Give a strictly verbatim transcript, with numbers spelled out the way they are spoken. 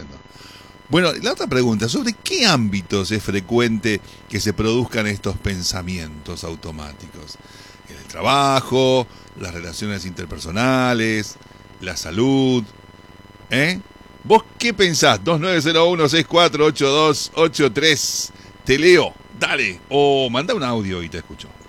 haciendo. Bueno, la otra pregunta, ¿sobre qué ámbitos es frecuente que se produzcan estos pensamientos automáticos? ¿En el trabajo, las relaciones interpersonales, la salud? ¿Eh? ¿Vos qué pensás? dos nueve cero uno seis cuatro ocho dos ocho tres. Te leo, dale, o manda un audio y te escucho.